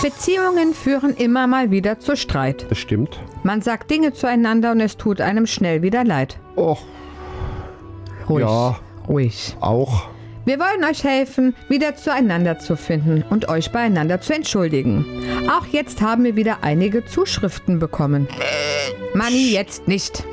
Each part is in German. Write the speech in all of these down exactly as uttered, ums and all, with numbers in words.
Beziehungen führen immer mal wieder zu Streit. Das stimmt. Man sagt Dinge zueinander und es tut einem schnell wieder leid. Och, Ruhig, ja, ruhig. auch. Wir wollen euch helfen, wieder zueinander zu finden und euch beieinander zu entschuldigen. Auch jetzt haben wir wieder einige Zuschriften bekommen. Manni, jetzt nicht.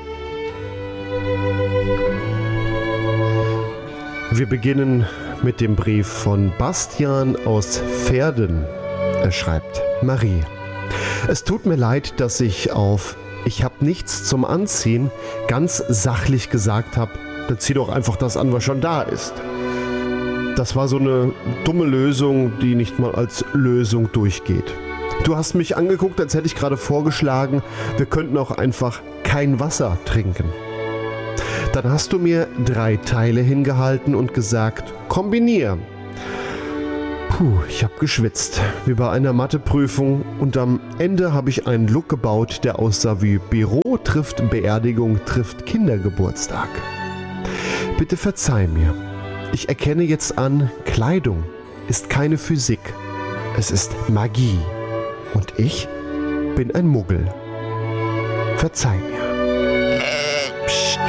Wir beginnen mit dem Brief von Bastian aus Verden. Er schreibt: Marie, es tut mir leid, dass ich auf Ich hab nichts zum Anziehen ganz sachlich gesagt habe, dann zieh doch einfach das an, was schon da ist. Das war so eine dumme Lösung, die nicht mal als Lösung durchgeht. Du hast mich angeguckt, als hätte ich gerade vorgeschlagen, wir könnten auch einfach kein Wasser trinken. Dann hast du mir drei Teile hingehalten und gesagt, kombinier. Puh, ich habe geschwitzt, wie bei einer Matheprüfung, und am Ende habe ich einen Look gebaut, der aussah wie Büro trifft Beerdigung trifft Kindergeburtstag. Bitte verzeih mir. Ich erkenne jetzt an, Kleidung ist keine Physik, es ist Magie. Und ich bin ein Muggel. Verzeih mir. Psst.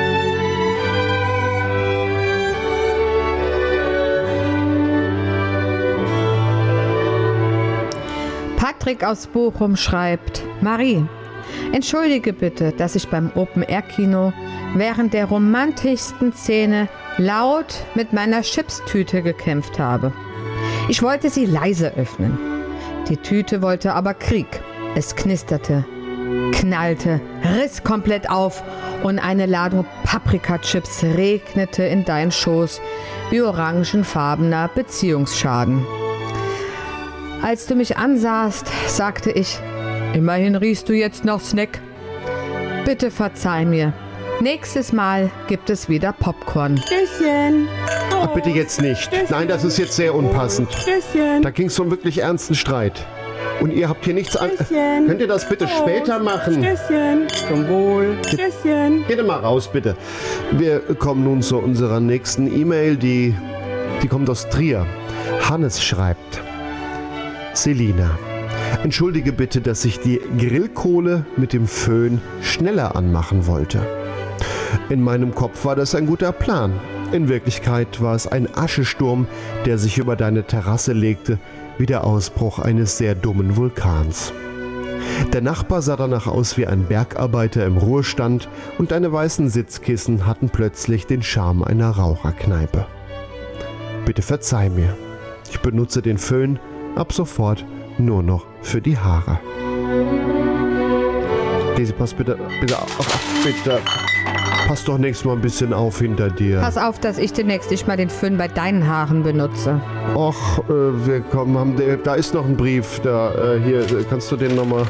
Patrick aus Bochum schreibt: Marie, entschuldige bitte, dass ich beim Open-Air-Kino während der romantischsten Szene laut mit meiner Chipstüte gekämpft habe. Ich wollte sie leise öffnen. Die Tüte wollte aber Krieg. Es knisterte, knallte, riss komplett auf und eine Ladung Paprikachips regnete in deinen Schoß wie orangenfarbener Beziehungsschaden. Als du mich ansahst, sagte ich, immerhin riechst du jetzt noch Snack. Bitte verzeih mir. Nächstes Mal gibt es wieder Popcorn. Stößchen. Ach, bitte jetzt nicht. Nein, das ist jetzt sehr unpassend. Stößchen. Da ging es um wirklich ernsten Streit. Und ihr habt hier nichts an... Stößchen. Könnt ihr das bitte später machen? Stößchen. Zum Wohl. Stößchen. Geht mal raus, bitte. Wir kommen nun zu unserer nächsten E-Mail, die, die kommt aus Trier. Hannes schreibt: Selina, entschuldige bitte, dass ich die Grillkohle mit dem Föhn schneller anmachen wollte. In meinem Kopf war das ein guter Plan. In Wirklichkeit war es ein Aschesturm, der sich über deine Terrasse legte, wie der Ausbruch eines sehr dummen Vulkans. Der Nachbar sah danach aus wie ein Bergarbeiter im Ruhestand und deine weißen Sitzkissen hatten plötzlich den Charme einer Raucherkneipe. Bitte verzeih mir. Ich benutze den Föhn ab sofort nur noch für die Haare. Daisy, pass bitte, bitte auf, bitte. Pass doch nächstes Mal ein bisschen auf hinter dir. Pass auf, dass ich demnächst nicht mal den Föhn bei deinen Haaren benutze. Och, äh, wir kommen, haben, da ist noch ein Brief, da, äh, hier, kannst du den nochmal...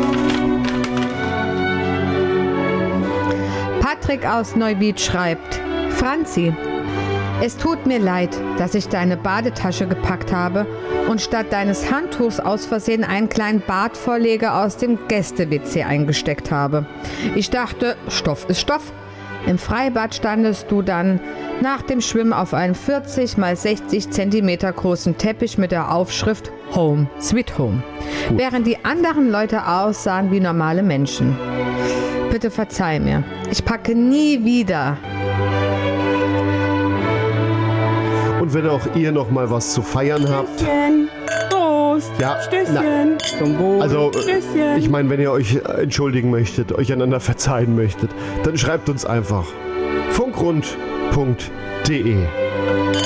Patrick aus Neuwied schreibt: Franzi, es tut mir leid, dass ich deine Badetasche gepackt habe und statt deines Handtuchs aus Versehen einen kleinen Bartvorleger aus dem Gäste-W C eingesteckt habe. Ich dachte, Stoff ist Stoff. Im Freibad standest du dann nach dem Schwimmen auf einem vierzig mal sechzig Zentimeter großen Teppich mit der Aufschrift Home Sweet Home, Gut. während die anderen Leute aussahen wie normale Menschen. Bitte verzeih mir, ich packe nie wieder. Und wenn auch ihr noch mal was zu feiern habt... Stößchen. Prost. Ja, Stößchen. Zum Wohl. Also, äh, Stößchen. ich meine, wenn ihr euch entschuldigen möchtet, euch einander verzeihen möchtet, dann schreibt uns einfach funkrund punkt de.